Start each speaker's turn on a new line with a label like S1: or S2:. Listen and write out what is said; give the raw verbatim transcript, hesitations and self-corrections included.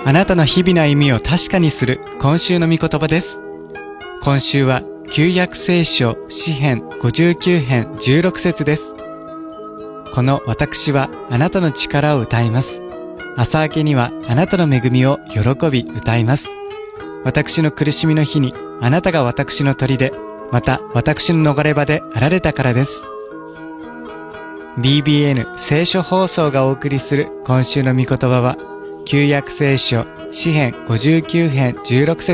S1: あなたの日々の歩みを確かにする今週の御言葉です。今週は旧約聖書詩編ごじゅうきゅう編じゅうろく節です。この私はあなたの力を歌います。朝明けにはあなたの恵みを喜び歌います。私の苦しみの日にあなたが私の砦、また私の逃れ場であられたからです。ビービーエヌ 聖書放送がお送りする今週の御言葉は、旧約聖書詩編ごじゅうきゅう編じゅうろく節